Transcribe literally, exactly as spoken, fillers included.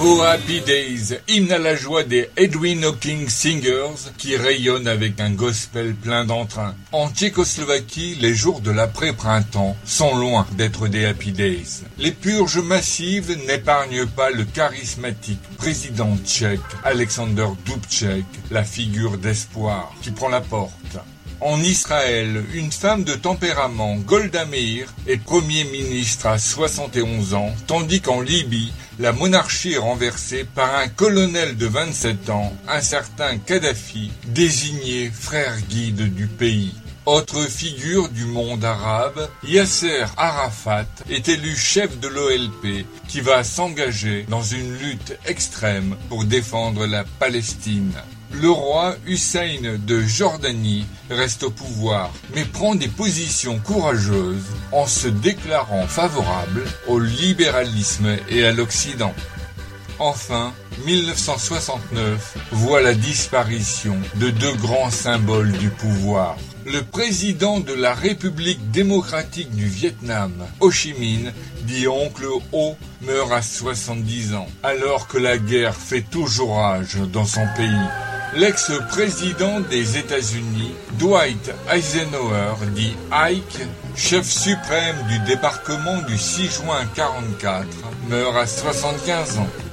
Oh Happy Days, hymne à la joie des Edwin Hawkins Singers qui rayonnent avec un gospel plein d'entrain. En Tchécoslovaquie, les jours de l'après-printemps sont loin d'être des Happy Days. Les purges massives n'épargnent pas le charismatique président tchèque Alexander Dubček, la figure d'espoir qui prend la porte. En Israël, une femme de tempérament, Golda Meir, est Premier ministre à soixante et onze ans, tandis qu'en Libye, la monarchie est renversée par un colonel de vingt-sept ans, un certain Kadhafi, désigné frère guide du pays. Autre figure du monde arabe, Yasser Arafat est élu chef de l'O L P qui va s'engager dans une lutte extrême pour défendre la Palestine. Le roi Hussein de Jordanie reste au pouvoir, mais prend des positions courageuses en se déclarant favorable au libéralisme et à l'Occident. Enfin, mille neuf cent soixante-neuf voit la disparition de deux grands symboles du pouvoir. Le président de la République démocratique du Vietnam, Ho Chi Minh, dit Oncle Ho, meurt à soixante-dix ans, alors que la guerre fait toujours rage dans son pays. L'ex-président des États-Unis, Dwight Eisenhower, dit Ike, chef suprême du débarquement du six juin quarante-quatre, meurt à soixante-quinze ans.